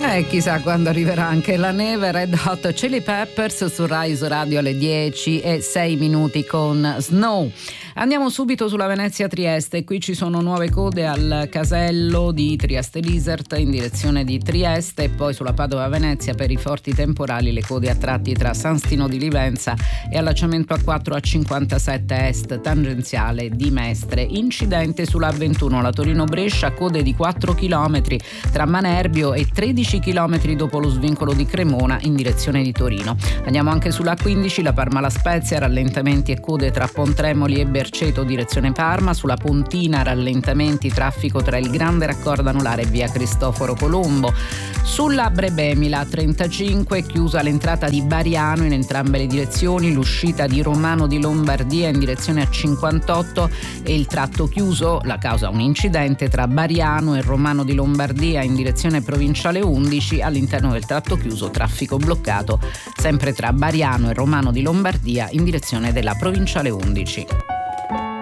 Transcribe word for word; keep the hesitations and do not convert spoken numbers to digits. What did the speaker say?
E chissà quando arriverà anche la neve. Red Hot Chili Peppers su Rai Radio alle dieci e sei minuti con Snow. Andiamo subito sulla Venezia-Trieste. Qui ci sono nuove code al casello di Trieste-Lisert in direzione di Trieste, e poi sulla Padova-Venezia per i forti temporali le code a tratti tra San Stino di Livenza e allacciamento A quattro a cinquantasette est tangenziale di Mestre. Incidente sulla A ventuno, la Torino-Brescia, code di quattro chilometri tra Manerbio e tredici chilometri dopo lo svincolo di Cremona in direzione di Torino. Andiamo anche sulla A quindici, la Parma-La Spezia, rallentamenti e code tra Pontremoli e Berceto direzione Parma. Sulla Pontina rallentamenti, traffico tra il Grande Raccordo Anulare e via Cristoforo Colombo. Sulla Brebemila trentacinque, chiusa l'entrata di Bariano in entrambe le direzioni, l'uscita di Romano di Lombardia in direzione a cinquantotto e il tratto chiuso, la causa un incidente tra Bariano e Romano di Lombardia in direzione provinciale undici. All'interno del tratto chiuso traffico bloccato sempre tra Bariano e Romano di Lombardia in direzione della provinciale undici.